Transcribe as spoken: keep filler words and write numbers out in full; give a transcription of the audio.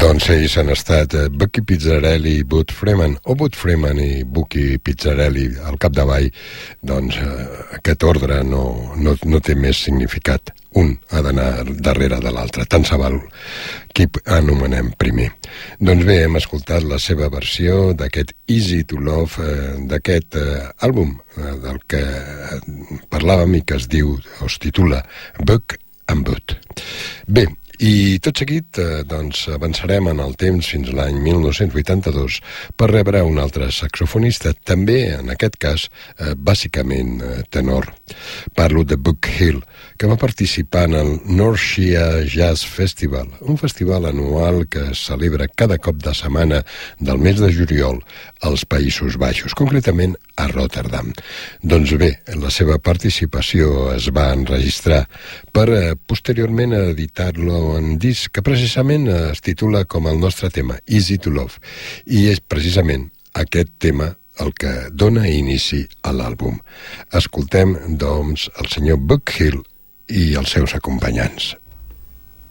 Doncs ells han estat Bucky Pizzarelli i Bud Freeman, o Bud Freeman i Bucky Pizzarelli al capdavall. Doncs eh, aquest ordre no, no, no té més significat. Un ha d'anar darrere de l'altre, tant se val qui anomenem primer. Doncs bé, hem escoltat la seva versió d'aquest Easy to Love, eh, d'aquest eh, àlbum eh, del que parlàvem i que es diu, o es titula Buck and Bud. Bé, i tot seguit eh, doncs avançarem en el temps fins a l'any mil nou-cents vuitanta-dos per rebre un altre saxofonista, també en aquest cas eh, bàsicament eh, tenor. Parlo de Buck Hill, que va participar en el North Shia Jazz Festival, un festival anual que es celebra cada cop de setmana del mes de juliol als Països Baixos, concretament a Rotterdam. Doncs bé, la seva participació es va enregistrar per eh, posteriorment editar-lo en disc que precisament es titula com el nostre tema, Easy to Love, i és precisament aquest tema el que dona inici a l'àlbum. Escoltem, doncs, el senyor Buck Hill i els seus acompanyants.